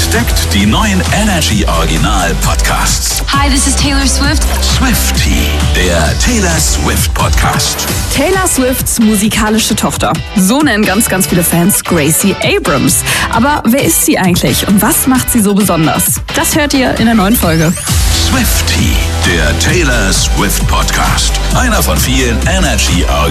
Entdeckt die neuen Energy Original Podcasts. Hi, this is Taylor Swift. Swiftie, der Taylor Swift Podcast. Taylor Swifts musikalische Tochter. So nennen ganz viele Fans Gracie Abrams. Aber wer ist sie eigentlich und was macht sie so besonders? Das hört ihr in der neuen Folge. Swiftie, der Taylor Swift Podcast. Einer von vielen Energy Original